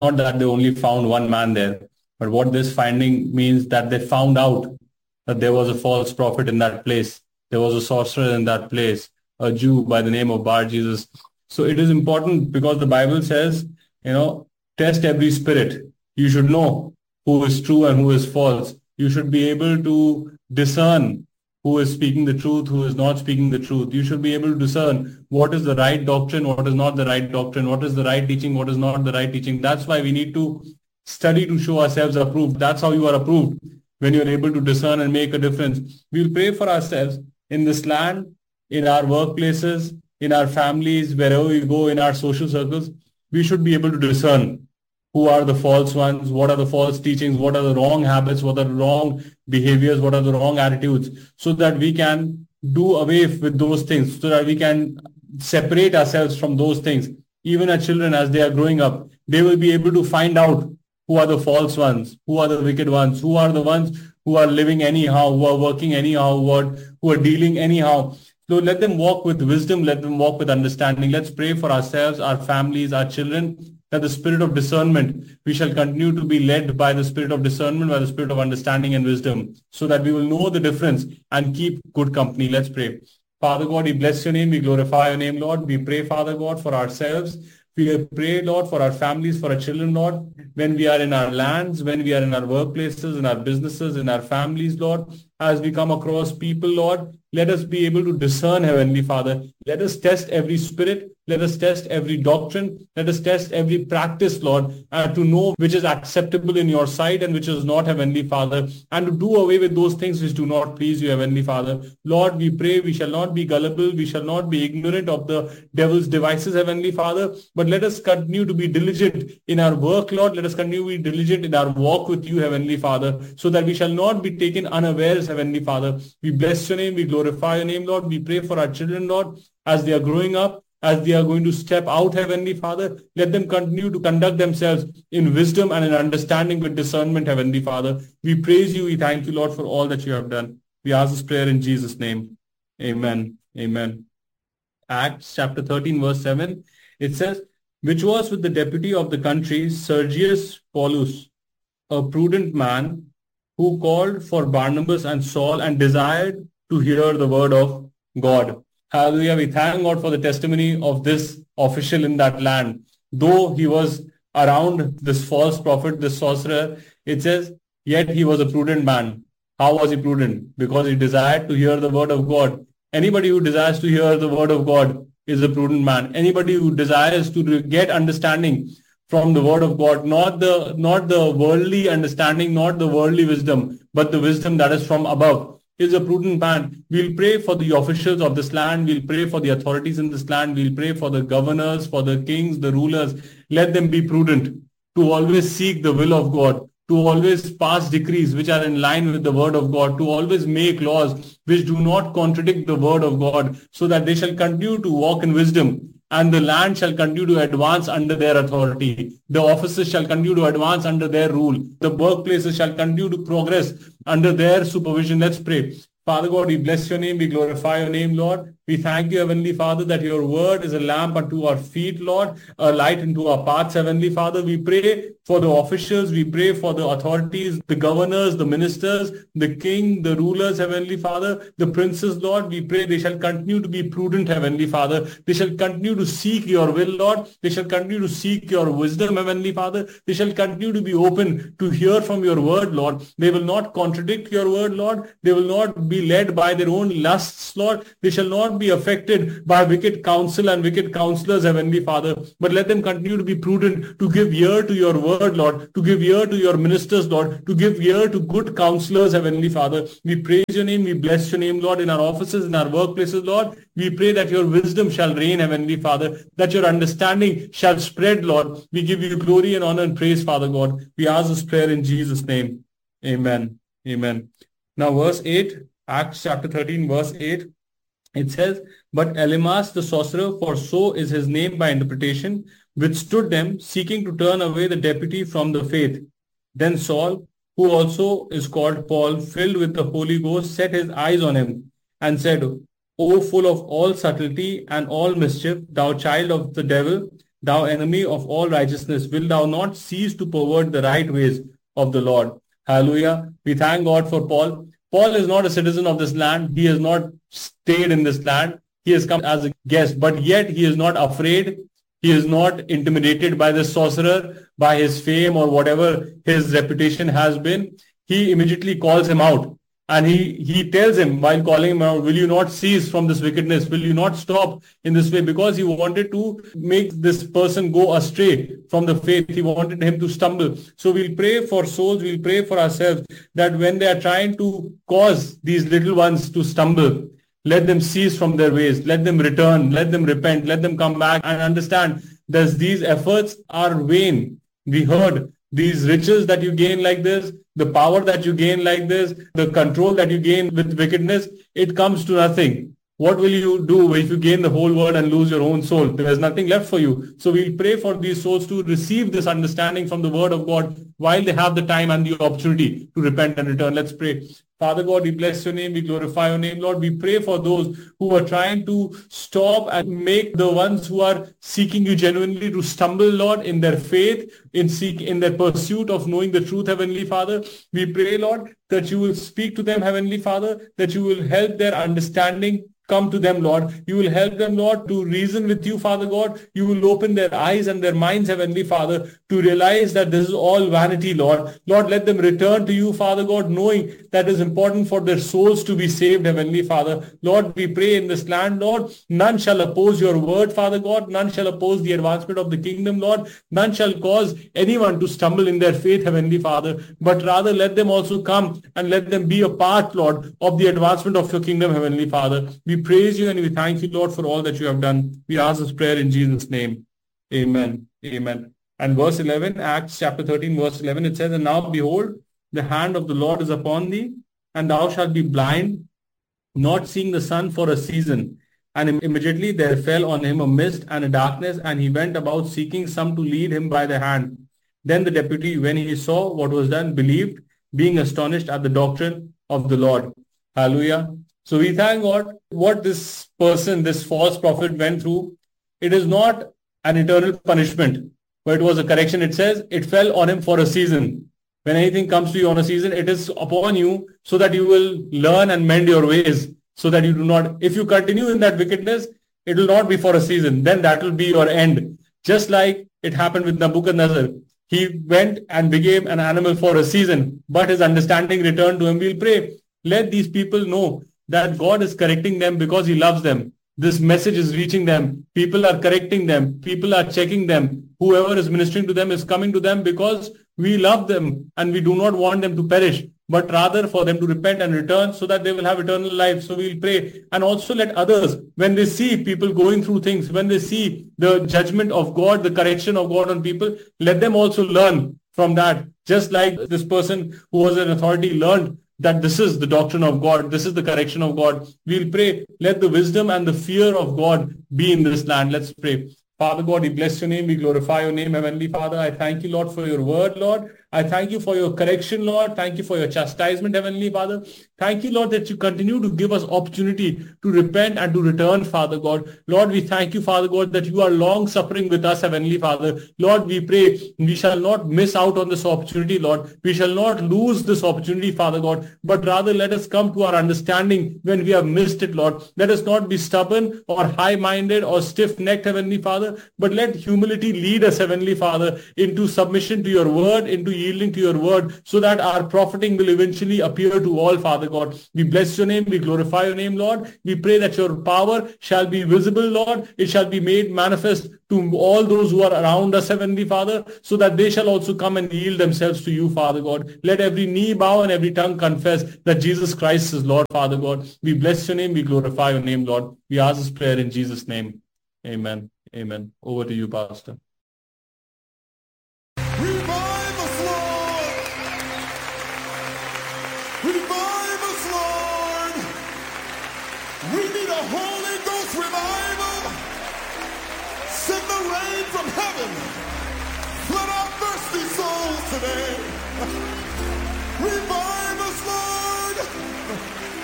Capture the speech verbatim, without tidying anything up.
not that they only found one man there, but what this finding means that they found out that there was a false prophet in that place. There was a sorcerer in that place, a Jew by the name of Bar Jesus. So it is important because the Bible says, you know, test every spirit. You should know who is true and who is false. You should be able to discern who is speaking the truth, who is not speaking the truth. You should be able to discern what is the right doctrine, what is not the right doctrine, what is the right teaching, what is not the right teaching. That's why we need to study to show ourselves approved. That's how you are approved, when you're able to discern and make a difference. We'll pray for ourselves in this land, in our workplaces, in our families, wherever we go, in our social circles. We should be able to discern who are the false ones, what are the false teachings, what are the wrong habits, what are the wrong behaviors, what are the wrong attitudes, so that we can do away with those things, so that we can separate ourselves from those things. Even our children, as they are growing up, they will be able to find out who are the false ones, who are the wicked ones, who are the ones who are living anyhow, who are working anyhow, who are, who are dealing anyhow. So let them walk with wisdom, let them walk with understanding. Let's pray for ourselves, our families, our children, that the spirit of discernment, we shall continue to be led by the spirit of discernment, by the spirit of understanding and wisdom, so that we will know the difference and keep good company. Let's pray. Father God, we bless your name. We glorify your name, Lord. We pray, Father God, for ourselves. We pray, Lord, for our families, for our children, Lord, when we are in our lands, when we are in our workplaces, in our businesses, in our families, Lord, as we come across people, Lord, let us be able to discern, Heavenly Father. Let us test every spirit. Let us test every doctrine. Let us test every practice, Lord, and to know which is acceptable in your sight and which is not, Heavenly Father, and to do away with those things which do not please you, Heavenly Father. Lord, we pray we shall not be gullible. We shall not be ignorant of the devil's devices, Heavenly Father, but let us continue to be diligent in our work, Lord. Let us continue to be diligent in our walk with you, Heavenly Father, so that we shall not be taken unawares, Heavenly Father. We bless your name. We glorify your name, Lord. We pray for our children, Lord, as they are growing up, as they are going to step out, Heavenly Father. Let them continue to conduct themselves in wisdom and in understanding with discernment, Heavenly Father. We praise you. We thank you, Lord, for all that you have done. We ask this prayer in Jesus' name. Amen. Amen. Acts chapter thirteen, verse seven. It says, which was with the deputy of the country, Sergius Paulus, a prudent man, who called for Barnabas and Saul and desired to hear the word of God. Hallelujah. We thank God for the testimony of this official in that land. Though he was around this false prophet, this sorcerer, it says, yet he was a prudent man. How was he prudent? Because he desired to hear the word of God. Anybody who desires to hear the word of God is a prudent man. Anybody who desires to get understanding from the word of God, not the, not the worldly understanding, not the worldly wisdom, but the wisdom that is from above, is a prudent man. We'll pray for the officials of this land. We'll pray for the authorities in this land. We'll pray for the governors, for the kings, the rulers. Let them be prudent to always seek the will of God, to always pass decrees which are in line with the word of God, to always make laws which do not contradict the word of God, so that they shall continue to walk in wisdom, and the land shall continue to advance under their authority. The offices shall continue to advance under their rule. The workplaces shall continue to progress under their supervision. Let's pray. Father God, we bless your name. We glorify your name, Lord. We thank you, Heavenly Father, that your word is a lamp unto our feet, Lord, a light into our paths, Heavenly Father. We pray for the officials. We pray for the authorities, the governors, the ministers, the king, the rulers, Heavenly Father, the princes, Lord. We pray they shall continue to be prudent, Heavenly Father. They shall continue to seek your will, Lord. They shall continue to seek your wisdom, Heavenly Father. They shall continue to be open to hear from your word, Lord. They will not contradict your word, Lord. They will not be led by their own lusts, Lord. They shall not be affected by wicked counsel and wicked counselors, Heavenly Father. But let them continue to be prudent, to give ear to your word, Lord, to give ear to your ministers, Lord, to give ear to good counselors, Heavenly Father. We praise your name. We bless your name, Lord, in our offices, in our workplaces, Lord. We pray that your wisdom shall reign, Heavenly Father, that your understanding shall spread, Lord. We give you glory and honor and praise, Father God. We ask this prayer in Jesus' name. Amen. Amen. Now, verse eight, Acts chapter thirteen, verse eight. It says, but Elymas the sorcerer, for so is his name by interpretation, withstood them, seeking to turn away the deputy from the faith. Then Saul, who also is called Paul, filled with the Holy Ghost, set his eyes on him and said, O full of all subtlety and all mischief, thou child of the devil, thou enemy of all righteousness, will thou not cease to pervert the right ways of the Lord? Hallelujah. We thank God for Paul. Paul is not a citizen of this land. He has not stayed in this land. He has come as a guest, but yet he is not afraid. He is not intimidated by the sorcerer, by his fame or whatever his reputation has been. He immediately calls him out. And he, he tells him while calling him out, will you not cease from this wickedness? Will you not stop in this way? Because he wanted to make this person go astray from the faith. He wanted him to stumble. So we'll pray for souls. We'll pray for ourselves that when they are trying to cause these little ones to stumble, let them cease from their ways. Let them return. Let them repent. Let them come back and understand that these efforts are vain. We heard these riches that you gain like this, the power that you gain like this, the control that you gain with wickedness, it comes to nothing. What will you do if you gain the whole world and lose your own soul? There's nothing left for you. So we'll pray for these souls to receive this understanding from the word of God while they have the time and the opportunity to repent and return. Let's pray. Father God, we bless your name. We glorify your name, Lord. We pray for those who are trying to stop and make the ones who are seeking you genuinely to stumble, Lord, in their faith, in seek, in their pursuit of knowing the truth, Heavenly Father. We pray, Lord, that you will speak to them, Heavenly Father, that you will help their understanding come to them, Lord. You will help them, Lord, to reason with you, Father God. You will open their eyes and their minds, Heavenly Father, to realize that this is all vanity, Lord. Lord, let them return to you, Father God, knowing that it is important for their souls to be saved, Heavenly Father. Lord, we pray in this land, Lord, none shall oppose your word, Father God. None shall oppose the advancement of the kingdom, Lord. None shall cause anyone to stumble in their faith, Heavenly Father. But rather let them also come and let them be a part, Lord, of the advancement of your kingdom, Heavenly Father. We praise you and we thank you, Lord, for all that you have done. We ask this prayer in Jesus' name. Amen. Amen. And verse eleven, Acts chapter thirteen, verse eleven, it says, and now behold, the hand of the Lord is upon thee, and thou shalt be blind, not seeing the sun for a season. And immediately there fell on him a mist and a darkness, and he went about seeking some to lead him by the hand. Then the deputy, when he saw what was done, believed, being astonished at the doctrine of the Lord. Hallelujah. So we thank God what this person, this false prophet went through. It is not an eternal punishment, but it was a correction. It says it fell on him for a season. When anything comes to you on a season, it is upon you so that you will learn and mend your ways, so that you do not, if you continue in that wickedness, it will not be for a season. Then that will be your end. Just like it happened with Nebuchadnezzar. He went and became an animal for a season, but his understanding returned to him. We'll pray. Let these people know that God is correcting them because he loves them. This message is reaching them. People are correcting them. People are checking them. Whoever is ministering to them is coming to them because we love them and we do not want them to perish, but rather for them to repent and return so that they will have eternal life. So we'll pray. And also let others, when they see people going through things, when they see the judgment of God, the correction of God on people, let them also learn from that. Just like this person who was an authority learned that this is the doctrine of God, this is the correction of God. We'll pray, let the wisdom and the fear of God be in this land. Let's pray. Father God, we bless your name. We glorify your name, Heavenly Father. I thank you, Lord, for your word, Lord. I thank you for your correction, Lord. Thank you for your chastisement, Heavenly Father. Thank you, Lord, that you continue to give us opportunity to repent and to return, Father God. Lord, we thank you, Father God, that you are long suffering with us, Heavenly Father. Lord, we pray we shall not miss out on this opportunity, Lord. We shall not lose this opportunity, Father God, but rather let us come to our understanding when we have missed it, Lord. Let us not be stubborn or high-minded or stiff-necked, Heavenly Father, but let humility lead us, Heavenly Father, into submission to your word, into yielding to your word, so that our profiting will eventually appear to all, Father God. We bless your name. We glorify your name, Lord. We pray that your power shall be visible, Lord. It shall be made manifest to all those who are around us, Heavenly Father, so that they shall also come and yield themselves to you, Father God. Let every knee bow and every tongue confess that Jesus Christ is Lord, Father God. We bless your name. We glorify your name, Lord. We ask this prayer in Jesus' name. Amen. Amen. Over to you, Pastor. Revive us, Lord! Revive us, Lord! We need a Holy Ghost revival! Send the rain from heaven! Flood our thirsty souls today!